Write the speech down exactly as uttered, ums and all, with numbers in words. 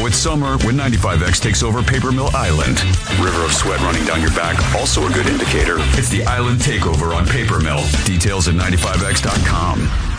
Now it's summer when ninety-five X takes over Paper Mill Island. River of sweat running down your back, also a good indicator. It's the Island Takeover on Paper Mill. Details at ninety-five X dot com.